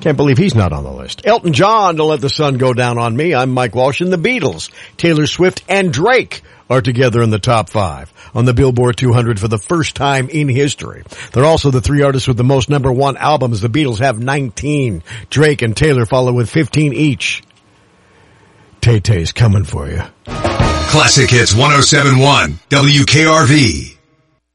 Can't believe he's not on the list. Elton John, Don't Let the Sun Go Down on Me. I'm Mike Walsh. And the Beatles, Taylor Swift and Drake are together in the top 5 on the Billboard 200 for the first time in history. They're also the 3 artists with the most number 1 albums. The Beatles have 19. Drake and Taylor follow with 15 each. Tay-Tay's coming for you. Classic Hits 107.1 WKRV.